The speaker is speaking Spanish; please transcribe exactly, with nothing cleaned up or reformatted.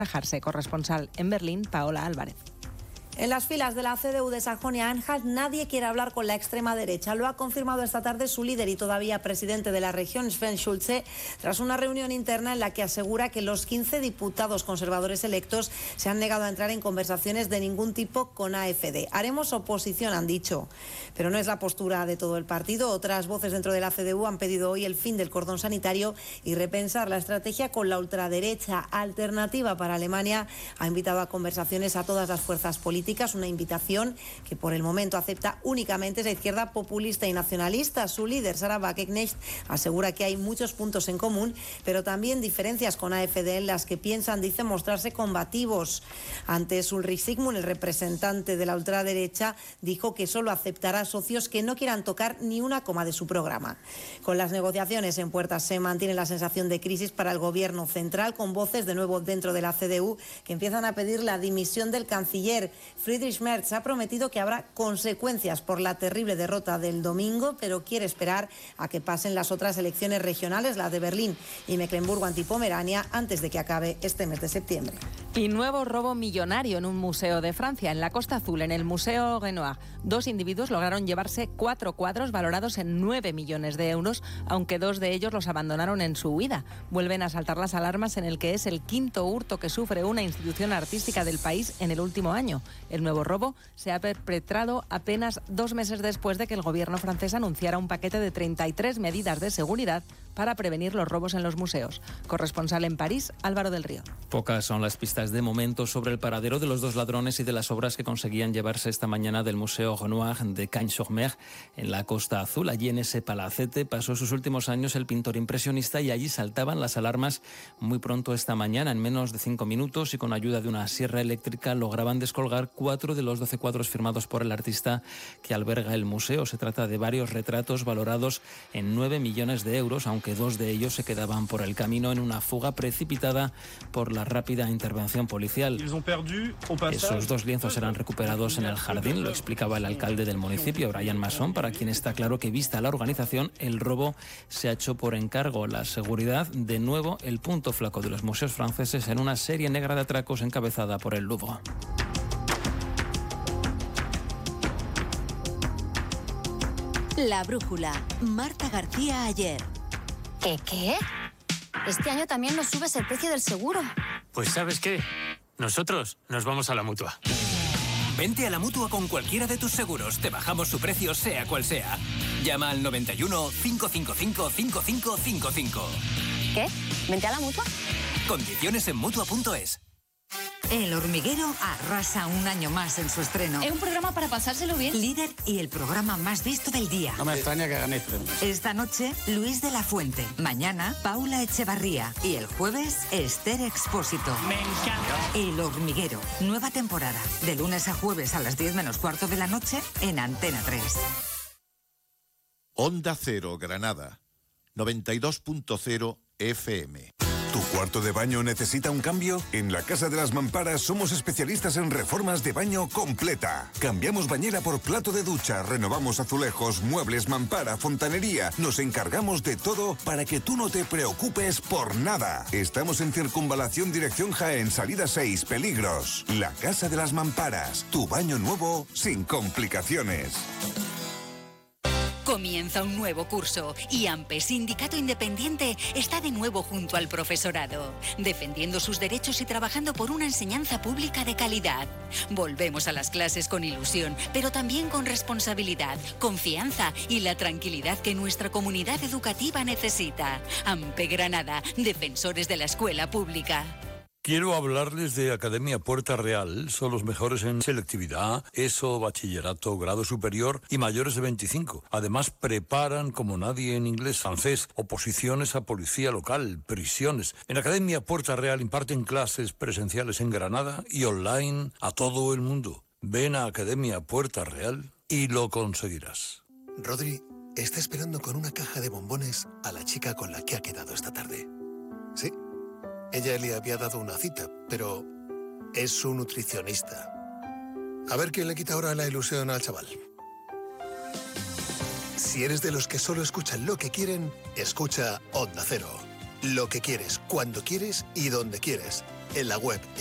Corresponsal en Berlín, Paola Álvarez. En las filas de la C D U de Sajonia-Anhalt nadie quiere hablar con la extrema derecha. Lo ha confirmado esta tarde su líder y todavía presidente de la región, Sven Schulze, tras una reunión interna en la que asegura que los quince diputados conservadores electos se han negado a entrar en conversaciones de ningún tipo con A F D. Haremos oposición, han dicho, pero no es la postura de todo el partido. Otras voces dentro de la C D U han pedido hoy el fin del cordón sanitario y repensar la estrategia con la ultraderecha. Alternativa para Alemania ha invitado a conversaciones a todas las fuerzas políticas. Una invitación que por el momento acepta únicamente esa izquierda populista y nacionalista. Su líder, Sarah Wagenknecht, asegura que hay muchos puntos en común, pero también diferencias con A F D en las que piensan, dice, mostrarse combativos. Antes, Ulrich Sigmund, el representante de la ultraderecha, dijo que solo aceptará socios que no quieran tocar ni una coma de su programa. Con las negociaciones en puertas se mantiene la sensación de crisis para el gobierno central, con voces de nuevo dentro de la C D U que empiezan a pedir la dimisión del canciller. Friedrich Merz ha prometido que habrá consecuencias por la terrible derrota del domingo, pero quiere esperar a que pasen las otras elecciones regionales, las de Berlín y Mecklemburgo-Antipomerania, antes de que acabe este mes de septiembre. Y nuevo robo millonario en un museo de Francia, en la Costa Azul, en el Museo Renoir. Dos individuos lograron llevarse cuatro cuadros valorados en nueve millones de euros, aunque dos de ellos los abandonaron en su huida. Vuelven a saltar las alarmas en el que es el quinto hurto que sufre una institución artística del país en el último año. El nuevo robo se ha perpetrado apenas dos meses después de que el gobierno francés anunciara un paquete de treinta y tres medidas de seguridad para prevenir los robos en los museos. Corresponsal en París, Álvaro del Río. Pocas son las pistas de momento sobre el paradero de los dos ladrones y de las obras que conseguían llevarse esta mañana del Museo Renoir de Cagnes-sur-Mer, en la Costa Azul. Allí en ese palacete pasó sus últimos años el pintor impresionista y allí saltaban las alarmas muy pronto esta mañana. En menos de cinco minutos y con ayuda de una sierra eléctrica lograban descolgar cuatro de los doce cuadros firmados por el artista que alberga el museo. Se trata de varios retratos valorados en nueve millones de euros, aunque dos de ellos se quedaban por el camino en una fuga precipitada por la rápida intervención policial. Esos dos lienzos serán recuperados en el jardín, lo explicaba el alcalde del municipio, Brian Masson, para quien está claro que, vista la organización, el robo se ha hecho por encargo. La seguridad, de nuevo, el punto flaco de los museos franceses en una serie negra de atracos encabezada por el Louvre. La brújula. Marta García ayer. ¿Qué qué? Este año también nos subes el precio del seguro. Pues ¿sabes qué? Nosotros nos vamos a la Mutua. Vente a la Mutua con cualquiera de tus seguros. Te bajamos su precio, sea cual sea. Llama al noventa y uno, cinco cinco cinco, cinco cinco cinco cinco. ¿Qué? ¿Vente a la Mutua? Condiciones en Mutua punto es. El Hormiguero arrasa un año más en su estreno. Es un programa para pasárselo bien. Líder y el programa más visto del día. No me extraña que ganéis premios. Esta noche, Luis de la Fuente. Mañana, Paula Echevarría. Y el jueves, Esther Expósito. Me encanta. El Hormiguero. Nueva temporada. De lunes a jueves a las diez menos cuarto de la noche en Antena tres. Onda Cero Granada. noventa y dos punto cero F M. ¿Tu cuarto de baño necesita un cambio? En la Casa de las Mamparas somos especialistas en reformas de baño completa. Cambiamos bañera por plato de ducha, renovamos azulejos, muebles, mampara, fontanería. Nos encargamos de todo para que tú no te preocupes por nada. Estamos en Circunvalación Dirección Jaén, salida seis, Peligros. La Casa de las Mamparas, tu baño nuevo sin complicaciones. Comienza un nuevo curso y AMPE, Sindicato Independiente, está de nuevo junto al profesorado, defendiendo sus derechos y trabajando por una enseñanza pública de calidad. Volvemos a las clases con ilusión, pero también con responsabilidad, confianza y la tranquilidad que nuestra comunidad educativa necesita. AMPE Granada, defensores de la escuela pública. Quiero hablarles de Academia Puerta Real. Son los mejores en selectividad, ESO, bachillerato, grado superior y mayores de veinticinco. Además, preparan como nadie en inglés, francés, oposiciones a policía local, prisiones. En Academia Puerta Real imparten clases presenciales en Granada y online a todo el mundo. Ven a Academia Puerta Real y lo conseguirás. Rodri está esperando con una caja de bombones a la chica con la que ha quedado esta tarde. ¿Sí? Ella le había dado una cita, pero es su nutricionista. A ver quién le quita ahora la ilusión al chaval. Si eres de los que solo escuchan lo que quieren, escucha Onda Cero. Lo que quieres, cuando quieres y donde quieres. en la web